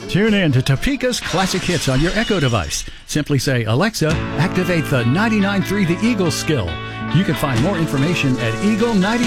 Tune in to Topeka's Classic Hits on your Echo device. Simply say, Alexa, activate the 99.3 The Eagle skill. You can find more information at Eagle 90.